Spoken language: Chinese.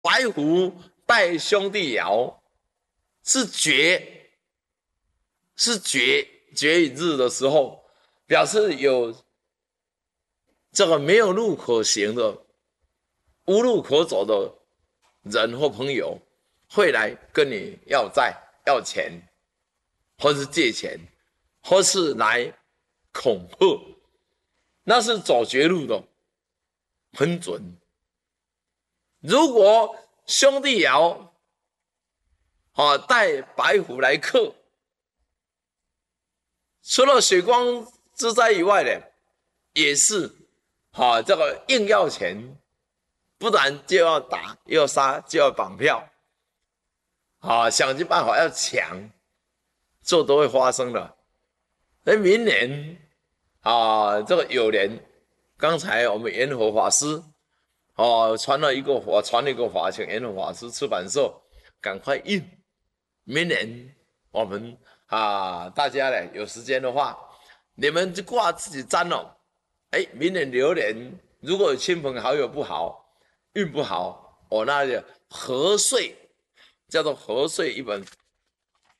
白虎拜兄弟爻是绝与日的时候，表示有这个没有路可行的、无路可走的人或朋友，会来跟你要债、要钱，或是借钱，或是来恐吓，那是走绝路的，很准。如果兄弟爻带白虎来克，除了血光之灾以外呢，也是这个硬要钱，不然就要打，又要杀，就要绑票，想尽办法要抢，这都会发生的。那明年这个有年，刚才我们元和法师传了一个法，请元和法师出版社赶快印。明年我们大家呢有时间的话，你们就挂自己占了。明年流年如果有亲朋好友不好，运不好，那就合岁，叫做合岁一本